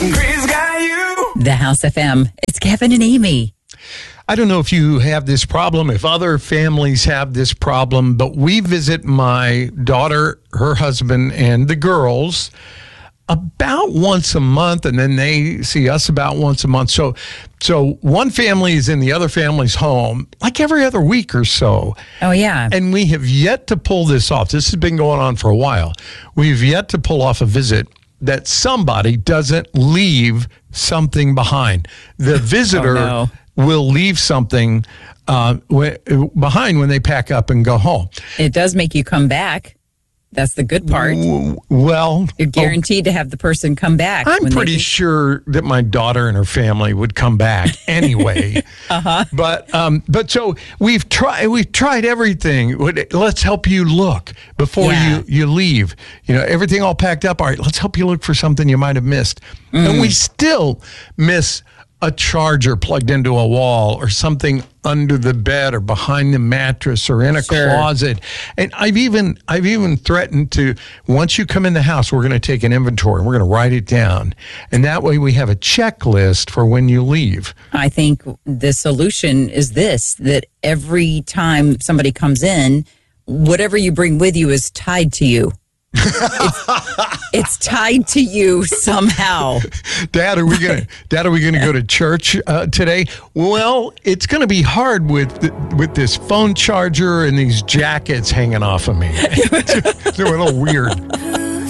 Chris got you. The House FM. It's Kevin and Amy. I don't know if you have this problem, if other families have this problem, but we visit my daughter, her husband, and the girls about once a month, and then they see us about once a month. So one family is in the other family's home like every other week or so. Oh, yeah. And we have yet to pull this off. This has been going on for a while. We've yet to pull off a visit that somebody doesn't leave something behind. The visitor will leave something behind when they pack up and go home. It does make you come back. That's the good part. Well, you're guaranteed to have the person come back. I'm pretty sure that my daughter and her family would come back anyway. But so we've tried everything. Let's help you look before you leave. You know, everything all packed up. All right, let's help you look for something you might have missed. And we still miss a charger plugged into a wall or something under the bed or behind the mattress or in a closet. And I've even threatened to, once you come in the house, we're going to take an inventory and we're going to write it down. And that way we have a checklist for when you leave. I think the solution is this, that every time somebody comes in, whatever you bring with you is tied to you. It's tied to you somehow. Dad, are we gonna go to church today? Well, it's gonna be hard with this phone charger and these jackets hanging off of me. They're a little weird.